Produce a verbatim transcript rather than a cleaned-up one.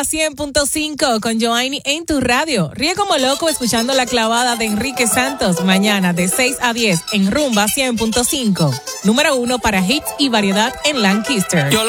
cien punto cinco con Joanny en tu radio. Ríe como loco escuchando la clavada de Enrique Santos mañana de seis a diez en Rumba cien punto cinco. Número uno para hits y variedad en Lancaster. Yo